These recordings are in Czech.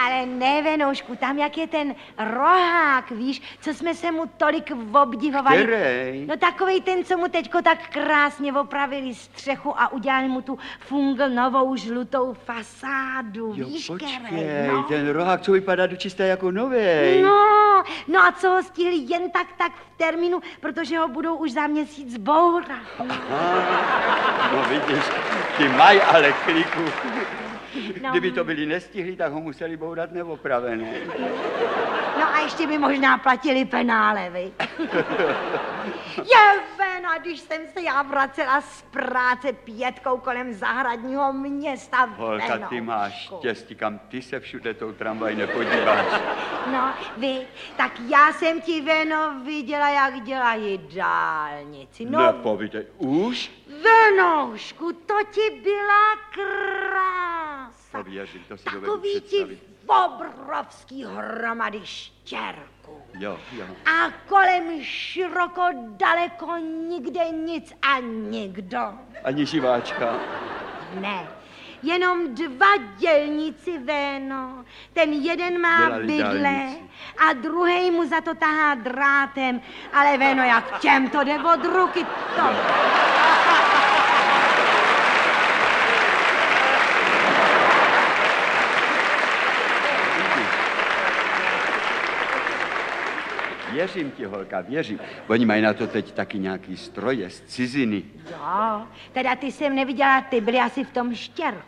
Ale ne, Venoušku, tam jak je ten rohák, víš, co jsme se mu tolik obdivovali. Který? No takovej ten, co mu teďko tak krásně opravili střechu a udělali mu tu fungl novou žlutou fasádu, Jo, víš, počkej, Kerej, no. ten rohák, co vypadá dočisté jako novej. No a co ho stihli jen tak v termínu, protože ho budou už za měsíc bourat. No vidíš, ty mají ale kliku. No. Kdyby to byli nestihli, tak ho museli bourat neopravené. No a ještě by možná platili penále, vy. Je Vena, když jsem se já vracela z práce 5 kolem zahradního města. Holka, ty máš štěstí, kam ty se všude tou tramvaj nepodíváš. No, vy, tak já jsem ti, Veno, viděla, jak dělají dálnici. No, nepovídej, už? Venoušku, to ti byla krása. To věřím, to si dovedu takový představit. ti obrovský hromady štěrků. Jo. A kolem široko, daleko, nikde nic a nikdo. Ani živáčka. Ne, jenom 2 dělníci, Véno. Ten jeden má Dělali bydle dálnici. a druhej mu za to tahá drátem. Ale Véno, jak těm to jde od ruky, to... Věřím ti, holka, věřím. Oni mají na to teď taky nějaký stroje z ciziny. Jo, teda ty jsem neviděla, ty byly asi v tom štěrku.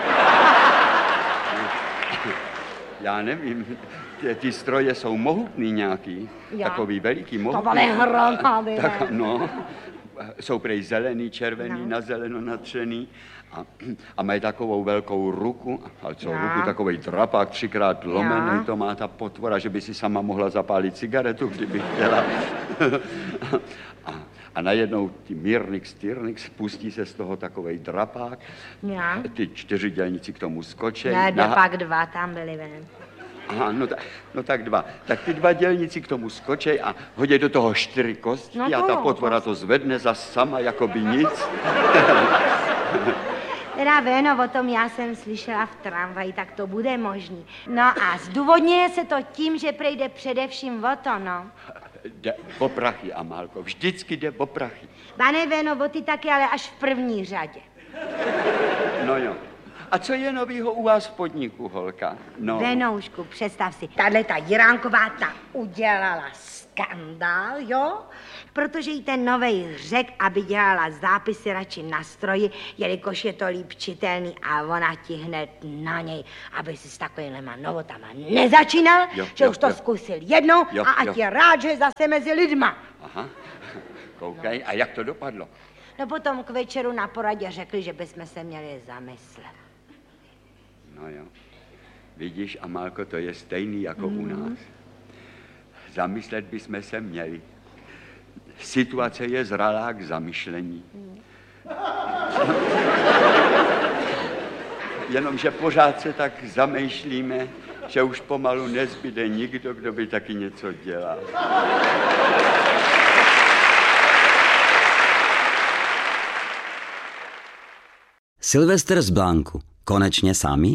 Já nevím, ty stroje jsou mohutný nějaký, Jo. takový veliký, To mohutný. byly hromady, Tak, ne? no, jsou prej zelený, červený, No. na zeleno natřený a mají takovou velkou ruku, ale co No. ruku, takovej drapák 3krát lomený, No. to má ta potvora, že by si sama mohla zapálit cigaretu, kdyby chtěla. A najednou ty Mírnix, pustí se z toho takovej drapák, Jo. ty 4 dělníci k tomu skočej. Ne, pak 2 tam byly, ven. Aha, no tak 2. Tak ty 2 dělníci k tomu skočej a hodí do toho 4 kostky No a to ta jo, potvora to zvedne zas sama, jako by nic. Teda Véno, o tom já jsem slyšela v tramvaji, tak to bude možný. No a zdůvodňuje se to tím, že prejde především o to, no. Jde o prachy, Amálko, vždycky jde o prachy. Pane Véno, o ty taky, ale až v první řadě. No jo. A co je novýho u vás v podniku, holka? No. Venoušku, představ si, tahleta Jiránková ta udělala skandál, jo? Protože jí ten novej řek, aby dělala zápisy radši na stroji, jelikož je to líp čitelný a ona ti hned na něj, aby si s takovýhlema novotama nezačínal, že už to zkusil jednou a ať je rád, že je zase mezi lidma. Aha, koukej, a jak to dopadlo? No potom k večeru na poradě řekli, že bychom se měli zamyslet. No jo. Vidíš, Amálko, to je stejný jako u nás. Zamyslet bychom se měli. Situace je zralá k zamyšlení. Jenomže pořád se tak zamýšlíme, že už pomalu nezbyde nikdo, kdo by taky něco dělal. Silvestr z Blanku. Konečně sami?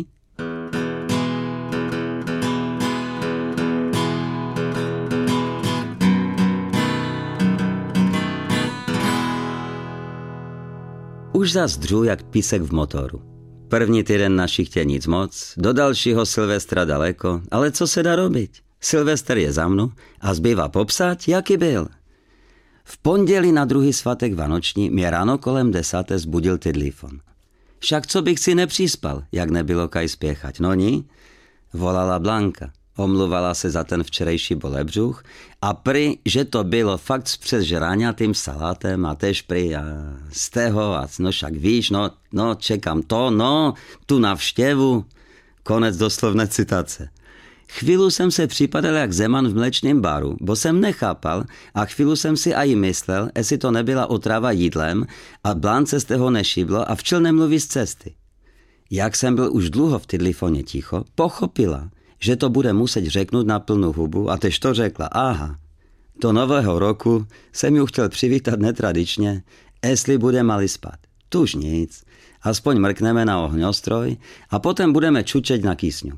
Už zas dřu jak písek v motoru. První týden na šichtě nic moc, do dalšího Silvestra daleko, ale co se dá robiť? Silvestr je za mnou a zbývá popsat, jaký byl. V pondělí na druhý svatek Vánoční mě ráno kolem 10 zbudil telefon. Však co bych si nepřispal, jak nebylo kaj spěchať, no ní? Volala Blanka, omluvala se za ten včerejší bolebřuch a prý, že to bylo fakt s přežraňatým salátem a tež prý a z toho a no však víš, no čekám to, no, tu navštěvu. Konec doslovné citace. Chvíli jsem se připadal jak Zeman v mlečném baru, bo jsem nechápal a chvíli jsem si aj myslel, jestli to nebyla otrava jídlem a Blance z toho nešiblo a včel nemluví z cesty. Jak jsem byl už dlouho v telefoně ticho, pochopila, že to bude muset řeknout na plnou hubu a tež to řekla, aha. Do nového roku jsem ju chtěl přivítat netradičně, jestli bude mali spát. Tuž nic, aspoň mrkneme na ohňostroj a potom budeme čučeť na kysňu.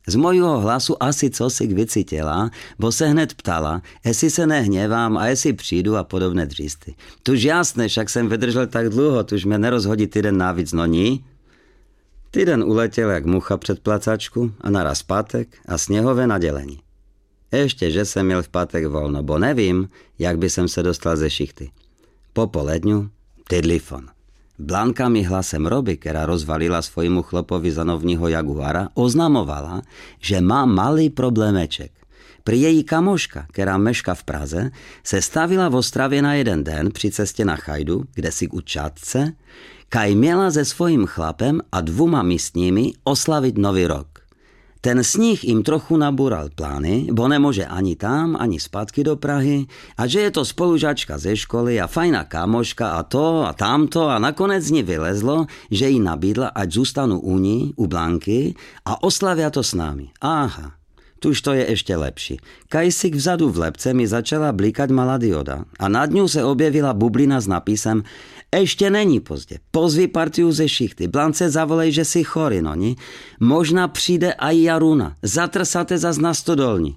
Z mojho hlasu asi cosi vycítila, bo se hned ptala, jestli se nehněvám a jestli přijdu a podobné dřísty. Tuž jasné, však jsem vydržel tak dlouho, tuž mě nerozhodí týden navíc, no ní. Týden uletěl jak mucha před placačku a naraz pátek a sněhové nadělení. Ještě, že jsem měl v pátek volno, bo nevím, jak by jsem se dostal ze šichty. Po poledňu telefon. Blanka mi hlasem Roby, která rozvalila svojmu chlopovi za novního Jaguara, oznamovala, že má malý problémeček. Pri její kamoška, která meška v Praze, se stavila v Ostravě na jeden den při cestě na Chajdu, kde si u Čátce, kaj měla se svojím chlapem a 2 místními oslavit nový rok. Ten sníh jim trochu nabúral plány, bo nemôže ani tam, ani zpátky do Prahy a že je to spolužačka ze školy a fajná kámoška a to a tamto a nakonec z ní vylezlo, že jí nabídla, ať zůstanu u ní, u Blanky a oslavia to s námi. Aha, tuž to je ešte lepší. Kajsik vzadu v lebce mi začala blíkať malá dioda a nad ňou se objevila bublina s napisem Ešte není pozdě, pozvi partiu ze šichty, Blance zavolej, že si chory, no ni? Možná přijde aj Jaruna, zatrsáte zas na stodolni.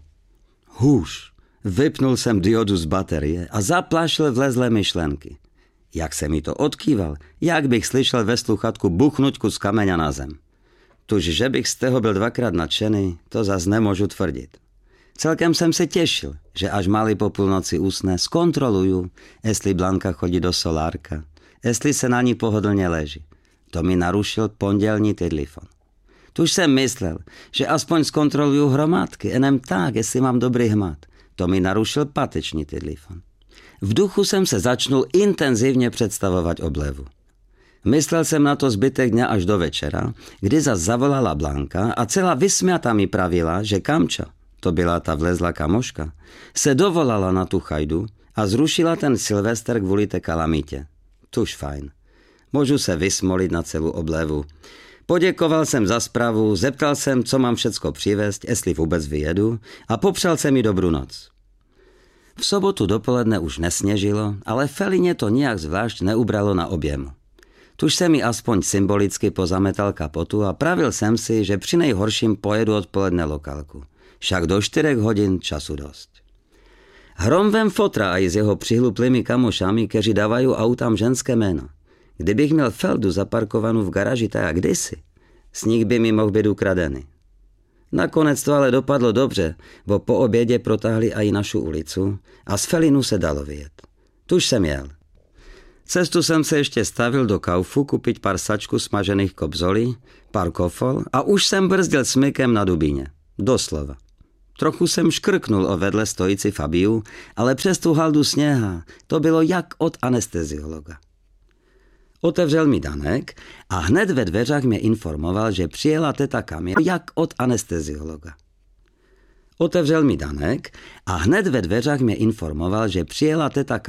Hůž, vypnul jsem diodu z baterie a zaplašil vlezlé myšlenky. Jak se mi to odkýval, jak bych slyšel ve sluchatku buchnuť kus kameňa na zem. Tuž, že bych z toho byl 2krát nadšený, to zas nemôžu tvrdit. Celkem jsem se těšil, že až mali po půlnoci usne, zkontroluju, jestli Blanka chodí do solárka, jestli se na ní pohodlně leží. To mi narušil pondělní telefon. Tuž jsem myslel, že aspoň zkontroluju hromádky, jenom tak, jestli mám dobrý hmat. To mi narušil páteční telefon. V duchu jsem se začnul intenzivně představovat oblevu. Myslel jsem na to zbytek dňa až do večera, kdy zas zavolala Blanka a celá vysmiata mi pravila, že Kamča, to byla ta vlezlá kamoška, se dovolala na tu Chajdu a zrušila ten Silvester kvůli té kalamitě. Tuž fajn. Můžu se vysmolit na celou oblevu. Poděkoval jsem za zprávu, zeptal jsem, co mám všecko přivést, jestli vůbec vyjedu a popřál jsem mi dobrou noc. V sobotu dopoledne už nesněžilo, ale Felině to nijak zvlášť neubralo na objemu. Tuž se mi aspoň symbolicky pozametal kapotu a pravil jsem si, že při nejhorším pojedu odpoledne lokálku. Však do 4 hodin času dost. Hromvem fotra aj s jeho přihluplými kamošami, kteří dávají autám ženské jméno. Kdybych měl Feldu zaparkovanou v garaži tak kdysi, z nich by mi mohl být ukradený. Nakonec to ale dopadlo dobře, bo po obědě protáhli aj našu ulicu a z Felinu se dalo vyjet. Tuž jsem jel. Cestu jsem se ještě stavil do Kaufu kupiť pár sačku smažených kobzolí, pár kofol a už jsem brzdil smykem na Dubíně. Doslova. Trochu jsem škrknul o vedle stojící Fabiu, ale přes tu haldu sněha to bylo jak od anesteziologa. Otevřel mi Danek a hned ve dveřách mě informoval, že přijela teta Kamila jak od anesteziologa. Otevřel mi Danek a hned ve dveřách mě informoval, že přijela teta